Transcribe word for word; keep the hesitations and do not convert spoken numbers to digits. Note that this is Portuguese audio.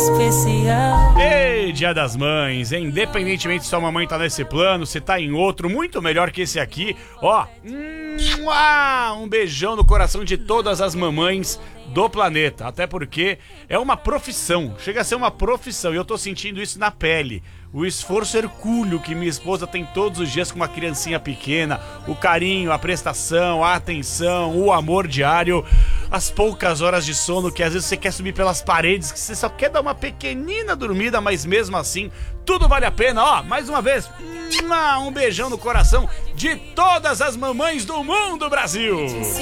especial. Ei, Dia das Mães, independentemente se sua mamãe tá nesse plano, se tá em outro, muito melhor que esse aqui, ó, um beijão no coração de todas as mamães do planeta, até porque é uma profissão, chega a ser uma profissão, e eu tô sentindo isso na pele. O esforço hercúleo que minha esposa tem todos os dias com uma criancinha pequena, o carinho, a prestação, a atenção, o amor diário, as poucas horas de sono que às vezes você quer subir pelas paredes, que você só quer dar uma pequenina dormida, mas mesmo assim, tudo vale a pena. Ó, mais uma vez, um beijão no coração de todas as mamães do mundo, Brasil!